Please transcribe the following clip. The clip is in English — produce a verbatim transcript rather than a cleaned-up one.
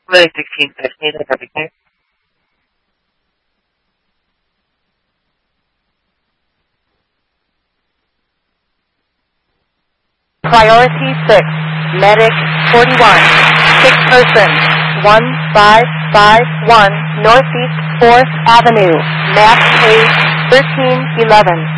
Flight sixteen thirteen, copy. Priority six, Medic forty-one, six persons, one five five one Northeast fourth Avenue, map page thirteen eleven.